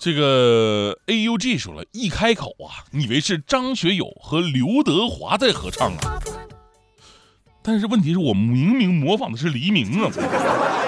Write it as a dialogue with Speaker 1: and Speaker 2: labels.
Speaker 1: 这个 AUG 说了，一开口啊，以为是张学友和刘德华在合唱啊，但是问题是我明明模仿的是黎明啊。